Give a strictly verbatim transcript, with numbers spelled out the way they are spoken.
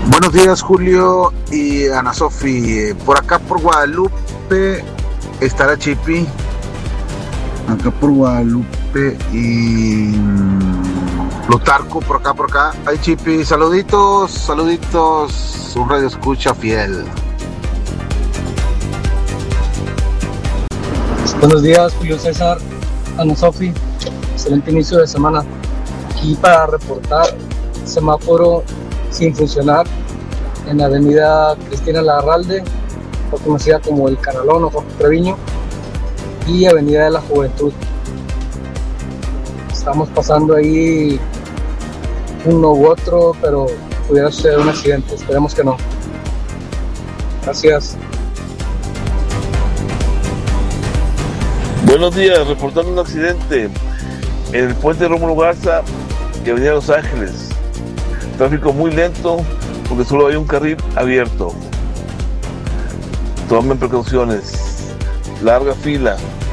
Buenos días, Julio y Ana Sofi. Por acá por Guadalupe está la Chipi. Acá por Guadalupe y Plutarco, por acá, por acá. Ay, Chipi, saluditos, saluditos. Un radio escucha fiel. Buenos días, Julio César, Ana Sofi. Excelente inicio de semana. Aquí para reportar semáforo sin funcionar en la avenida Cristina Larralde, o conocida como el Canalón o Jorge Treviño, y avenida de la Juventud. Estamos pasando ahí uno u otro, pero pudiera suceder un accidente, esperemos que no. Gracias. Buenos días, reportando un accidente en el puente Rómulo Garza y avenida Los Ángeles. Tráfico muy lento porque solo hay un carril abierto. Tomen precauciones. Larga fila.